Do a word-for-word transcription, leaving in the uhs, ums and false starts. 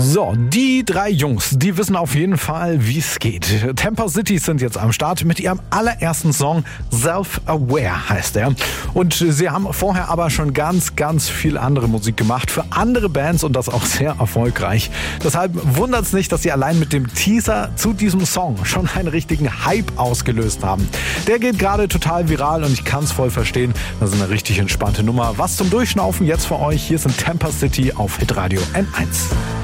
So, die drei Jungs, die wissen auf jeden Fall, wie es geht. Temper City sind jetzt am Start mit ihrem allerersten Song, Self-Aware heißt er. Und sie haben vorher aber schon ganz, ganz viel andere Musik gemacht für andere Bands und das auch sehr erfolgreich. Deshalb wundert es nicht, dass sie allein mit dem Teaser zu diesem Song schon einen richtigen Hype ausgelöst haben. Der geht gerade total viral und ich kann es voll verstehen. Das ist eine richtig entspannte Nummer. Was zum Durchschnaufen jetzt für euch. Hier sind Temper City auf Hitradio N eins.